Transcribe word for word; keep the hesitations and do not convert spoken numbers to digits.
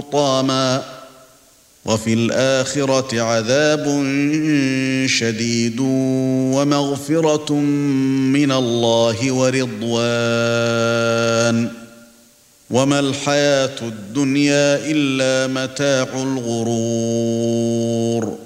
حطاما وفي الآخرة عذاب شديد ومغفرة من الله ورضوان وما الحياة الدنيا إلا متاع الغرور